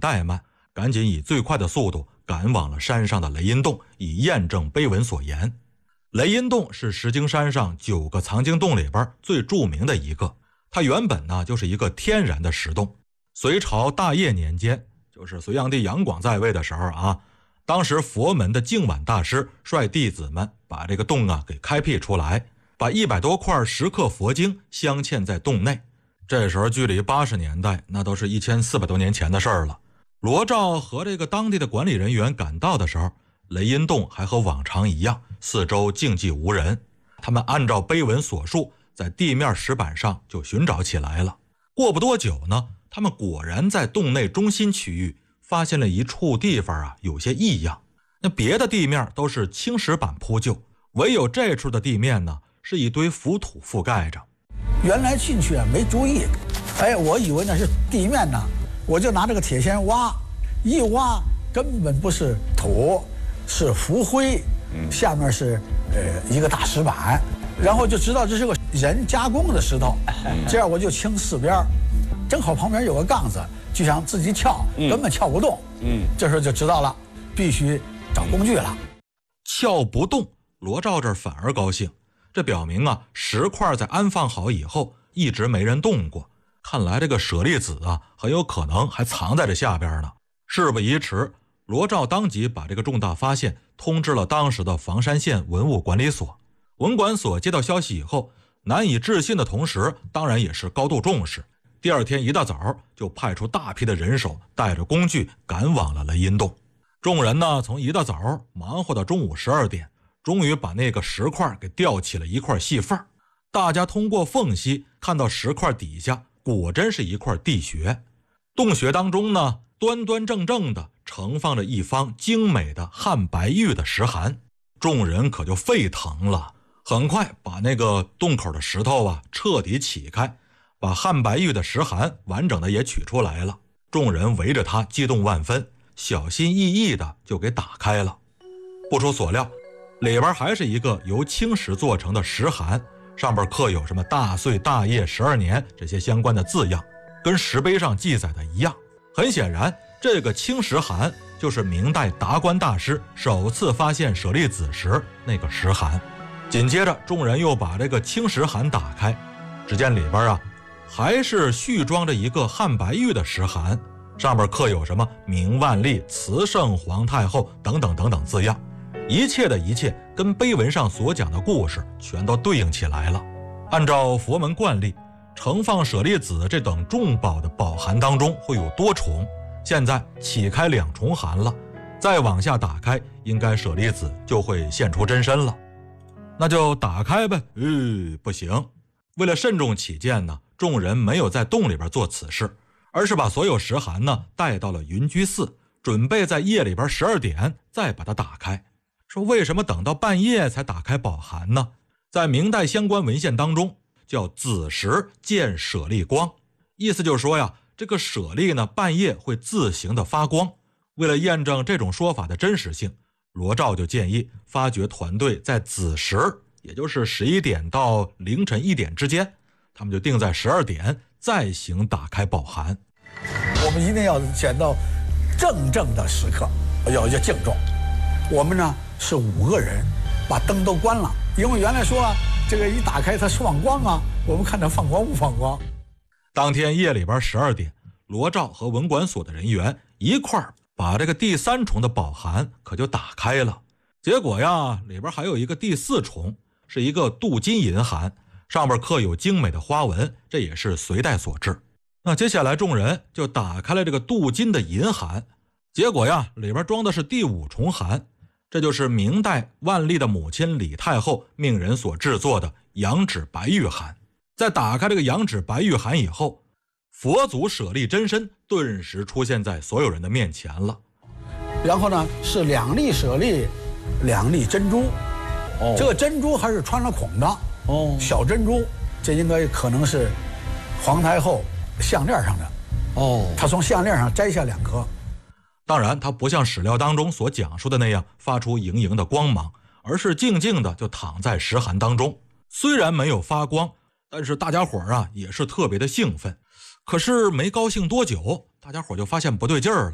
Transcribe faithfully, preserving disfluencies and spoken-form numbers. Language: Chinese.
怠慢，赶紧以最快的速度赶往了山上的雷音洞，以验证碑文所言。雷音洞是石经山上九个藏经洞里边最著名的一个，它原本呢就是一个天然的石洞。隋朝大业年间，就是隋炀帝杨广在位的时候啊，当时佛门的净晚大师率弟子们把这个洞啊给开辟出来，把一百多块石刻佛经镶嵌在洞内。这时候距离八十年代那都是一千四百多年前的事儿了。罗照和这个当地的管理人员赶到的时候，雷音洞还和往常一样，四周静寂无人。他们按照碑文所述，在地面石板上就寻找起来了。过不多久呢，他们果然在洞内中心区域发现了一处地方啊有些异样。那别的地面都是青石板铺就，唯有这处的地面呢是一堆浮土覆盖着。 原来进去啊没注意，哎，我以为那是地面呢，我就拿这个铁锨挖，一挖根本不是土，是浮灰，下面是呃一个大石板，然后就知道这是个人加工的石头，这样我就清四边，正好旁边有个杠子，就想自己撬，根本撬不动，嗯，这时候就知道了，必须找工具了。 撬不动，罗照这儿反而高兴，这表明啊石块在安放好以后一直没人动过，看来这个舍利子啊很有可能还藏在这下边呢。事不宜迟，罗照当即把这个重大发现通知了当时的房山县文物管理所。文管所接到消息以后，难以置信的同时，当然也是高度重视。第二天一大早就派出大批的人手，带着工具赶往了雷音洞。众人呢从一大早忙活到中午十二点，终于把那个石块给吊起了一块细缝。大家通过缝隙看到石块底下果真是一块地穴，洞穴当中呢端端正正的盛放着一方精美的汉白玉的石函。众人可就沸腾了，很快把那个洞口的石头啊彻底起开，把汉白玉的石函完整的也取出来了。众人围着它激动万分，小心翼翼的就给打开了。不出所料，里边还是一个由青石做成的石函，上边刻有什么大岁大业十二年这些相关的字样，跟石碑上记载的一样。很显然，这个青石函就是明代达观大师首次发现舍利子时那个石函。紧接着众人又把这个青石函打开，只见里边啊还是续装着一个汉白玉的石函，上边刻有什么明万历、慈圣皇太后等等等等字样，一切的一切跟碑文上所讲的故事全都对应起来了。按照佛门惯例，盛放舍利子这等重宝的宝函当中会有多重，现在起开两重函了，再往下打开，应该舍利子就会现出真身了。那就打开呗。呃，不行，为了慎重起见呢，众人没有在洞里边做此事，而是把所有石函呢带到了云居寺，准备在夜里边十二点再把它打开。说为什么等到半夜才打开宝函呢？在明代相关文献当中叫子时见舍利光，意思就是说呀，这个舍利呢半夜会自行的发光。为了验证这种说法的真实性，罗照就建议发掘团队在子时，也就是十一点到凌晨一点之间，他们就定在十二点再行打开宝函。 我们一定要捡到正正的时刻，要要敬重。我们呢是五个人，把灯都关了，因为原来说啊，这个一打开它放光啊，我们看它放光不放光。 当天夜里边十二点，罗照和文管所的人员一块儿把这个第三重的宝函可就打开了。结果呀，里边还有一个第四重，是一个镀金银函，上边刻有精美的花纹，这也是隋代所制。那接下来众人就打开了这个镀金的银函，结果呀，里边装的是第五重函，这就是明代万历的母亲李太后命人所制作的羊脂白玉函。在打开这个羊脂白玉函以后，佛祖舍利真身顿时出现在所有人的面前了。 然后呢，是两粒舍利，两粒珍珠。哦，这个珍珠还是穿了孔的。哦，小珍珠，这应该可能是皇太后项链上的。哦，他从项链上摘下两颗。 当然，它不像史料当中所讲述的那样发出莹莹的光芒，而是静静的就躺在石函当中。虽然没有发光，但是大家伙啊也是特别的兴奋。可是没高兴多久，大家伙就发现不对劲儿了。